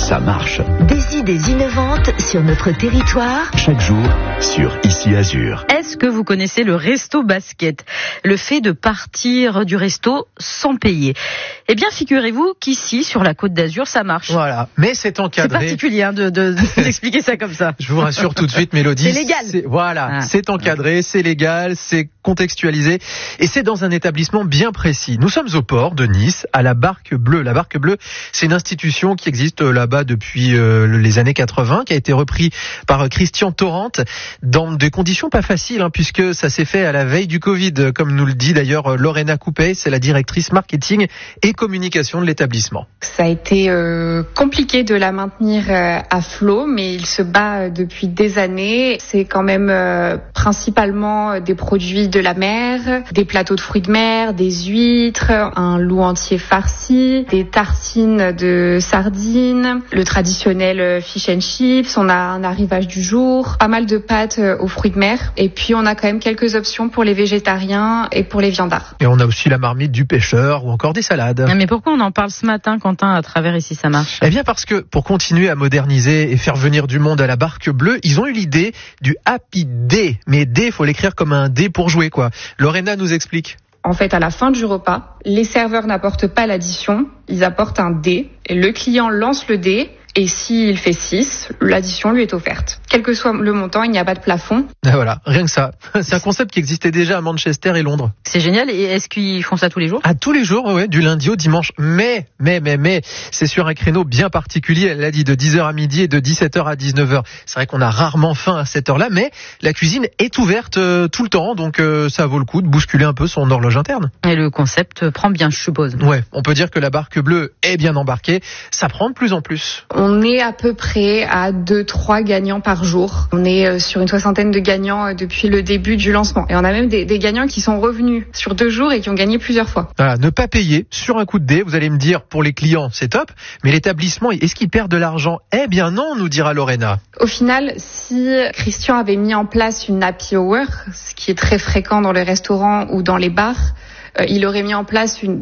ça marche. Des idées innovantes sur notre territoire. Chaque jour sur Ici Azur. Est-ce que vous connaissez le resto basket? Le fait de partir du resto sans payer. Eh bien, figurez-vous qu'ici, sur la Côte d'Azur, ça marche. Voilà, mais c'est encadré. C'est particulier d'expliquer ça comme ça. Je vous rassure tout de suite, Mélodie. C'est légal. C'est encadré, c'est légal, c'est contextualisé et c'est dans un établissement bien précis. Nous sommes au port de Nice, à la Barque Bleue. La Barque Bleue, c'est une institution qui existe là-bas depuis les années 80, qui a été repris par Christian Torrent dans des conditions pas faciles, puisque ça s'est fait à la veille du Covid, comme nous le dit d'ailleurs Lorena Coupet, c'est la directrice marketing et communication de l'établissement. Ça a été compliqué de la maintenir à flot, mais il se bat depuis des années. C'est quand même principalement des produits de la mer, des plateaux de fruits de mer, des huîtres, un loup entier farci, des tartines de sardines, le traditionnel fish and chips, on a un arrivage du jour, pas mal de pâtes aux fruits de mer, et puis on a quand même quelques options pour les végétariens et pour les viandards. Et on a aussi la marmite du pêcheur ou encore des salades. Mais pourquoi on en parle ce matin, Quentin, à travers Ici ça marche? Eh bien parce que pour continuer à moderniser et faire venir du monde à la Barque Bleue, ils ont eu l'idée du Happy Day. Mais D, faut l'écrire comme un D pour jouer, quoi. Lorena nous explique. En fait, à la fin du repas, les serveurs n'apportent pas l'addition, ils apportent un dé. Et le client lance le dé. Et s'il fait 6, l'addition lui est offerte. Quel que soit le montant, il n'y a pas de plafond. Et voilà, rien que ça. C'est un concept qui existait déjà à Manchester et Londres. C'est génial. Et est-ce qu'ils font ça tous les jours? Tous les jours, ouais, du lundi au dimanche. Mais, c'est sur un créneau bien particulier. Elle l'a dit, de 10h à midi et de 17h à 19h. C'est vrai qu'on a rarement faim à cette heure-là, mais la cuisine est ouverte tout le temps. Donc ça vaut le coup de bousculer un peu son horloge interne. Et le concept prend bien, je suppose. Ouais, on peut dire que la Barque Bleue est bien embarquée. Ça prend de plus en plus. On est à peu près à 2-3 gagnants par jour. On est sur une 60aine de gagnants depuis le début du lancement. Et on a même des gagnants qui sont revenus sur 2 jours et qui ont gagné plusieurs fois. Voilà, ne pas payer sur un coup de dé. Vous allez me dire, pour les clients, c'est top. Mais l'établissement, est-ce qu'il perd de l'argent? Eh bien non, nous dira Lorena. Au final, si Christian avait mis en place une happy hour, ce qui est très fréquent dans les restaurants ou dans les bars, il aurait mis en place une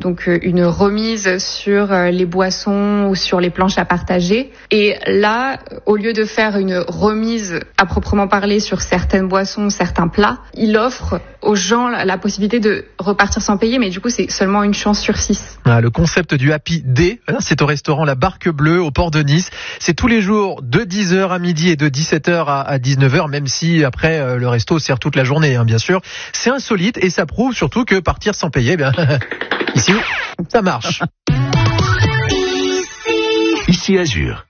remise sur les boissons ou sur les planches à partager. Et là, au lieu de faire une remise à proprement parler sur certaines boissons, certains plats, il offre aux gens la possibilité de repartir sans payer, mais du coup, c'est seulement une chance sur 6. Le concept du Happy Day, c'est au restaurant La Barque Bleue, au port de Nice. C'est tous les jours de 10h à midi et de 17h à 19h, même si après, le resto sert toute la journée, bien sûr. C'est insolite et ça prouve surtout que partir sans payer, ici, ça marche. Ici Azur.